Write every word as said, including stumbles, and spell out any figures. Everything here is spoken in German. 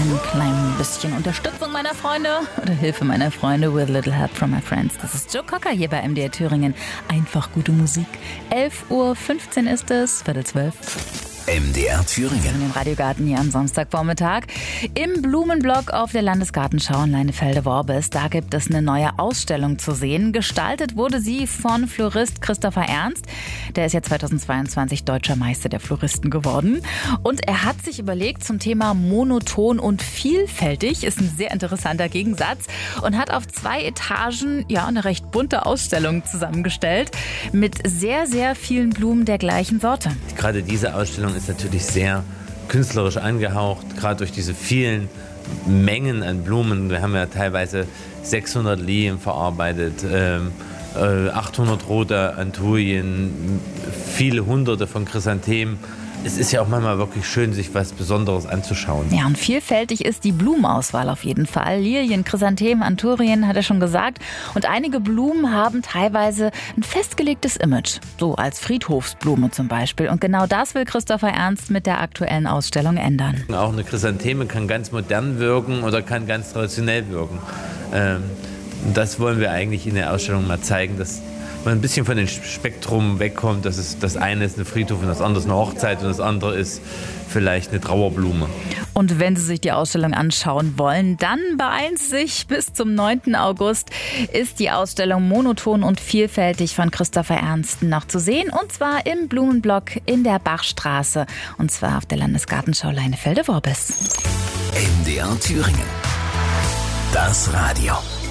ein klein bisschen Unterstützung meiner Freunde oder Hilfe meiner Freunde with a little help from my friends. Das ist Joe Cocker hier bei M D R Thüringen. Einfach gute Musik. elf Uhr fünfzehn ist es, Viertel zwölf. M D R Thüringen. Im Radiogarten hier am Samstagvormittag. Im Blumenblock auf der Landesgartenschau in Leinefelde-Worbis. Da gibt es eine neue Ausstellung zu sehen. Gestaltet wurde sie von Florist Christopher Ernst. Der ist ja zweitausendzweiundzwanzig Deutscher Meister der Floristen geworden. Und er hat sich überlegt zum Thema monoton und vielfältig. Ist ein sehr interessanter Gegensatz. Und hat auf zwei Etagen ja eine recht bunte Ausstellung zusammengestellt. Mit sehr, sehr vielen Blumen der gleichen Sorte. Gerade diese Ausstellung ist natürlich sehr künstlerisch angehaucht, gerade durch diese vielen Mengen an Blumen. Wir haben ja teilweise sechshundert Lilien verarbeitet, ähm, äh, achthundert rote Antulien, viele hunderte von Chrysanthemen. Es ist ja auch manchmal wirklich schön, sich was Besonderes anzuschauen. Ja, und vielfältig ist die Blumenauswahl auf jeden Fall. Lilien, Chrysanthemen, Anthurien, hat er schon gesagt. Und einige Blumen haben teilweise ein festgelegtes Image. So als Friedhofsblume zum Beispiel. Und genau das will Christopher Ernst mit der aktuellen Ausstellung ändern. Auch eine Chrysantheme kann ganz modern wirken oder kann ganz traditionell wirken. Ähm, und das wollen wir eigentlich in der Ausstellung mal zeigen, dass man ein bisschen von dem Spektrum wegkommt, dass es, das eine ist eine Friedhof und das andere ist eine Hochzeit und das andere ist vielleicht eine Trauerblume. Und wenn Sie sich die Ausstellung anschauen wollen, dann beeilen Sie sich. Bis zum neunten August ist die Ausstellung Monoton und vielfältig von Christopher Ernst noch zu sehen. Und zwar im Blumenblock in der Bachstraße. Und zwar auf der Landesgartenschau Leinefelde-Worbis. M D R Thüringen. Das Radio.